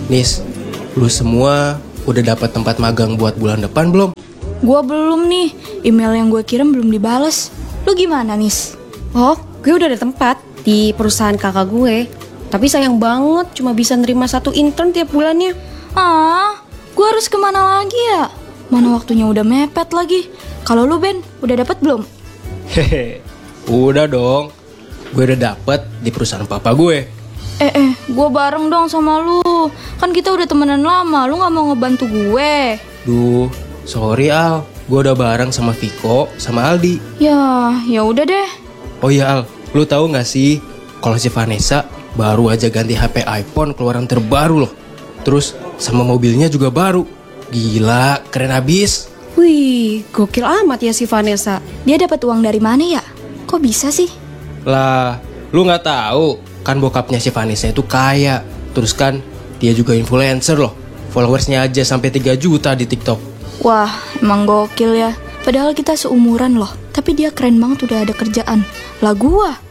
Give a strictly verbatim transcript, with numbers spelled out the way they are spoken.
Nis, lu semua udah dapat tempat magang buat bulan depan belum? Gua belum nih, email yang gue kirim belum dibales. Lu gimana, Nis? Oh, gue udah ada tempat di perusahaan kakak gue. Tapi sayang banget cuma bisa nerima satu intern tiap bulannya. Ah, gue harus kemana lagi ya? Mana waktunya udah mepet lagi. Kalau lu Ben, udah dapet belum? Hehe, udah dong. Gue udah dapet di perusahaan papa gue. Eh eh, gue bareng dong sama lu. Kan kita udah temenan lama, lu gak mau ngebantu gue? Duh, sorry Al, gue udah bareng sama Viko sama Aldi. Ya, ya udah deh. Oh iya Al, lu tahu gak sih kalau si Vanessa baru aja ganti H P iPhone keluaran terbaru loh. Terus sama mobilnya juga baru. Gila, keren abis. Wih, gokil amat ya si Vanessa. Dia dapat uang dari mana ya? Kok bisa sih? Lah, lu gak tahu kan bokapnya si Vanessa itu kaya. Terus kan dia juga influencer loh. Followersnya aja sampai tiga juta di TikTok. Wah, emang gokil ya. Padahal kita seumuran loh. Tapi dia keren banget udah ada kerjaan. Lah gua,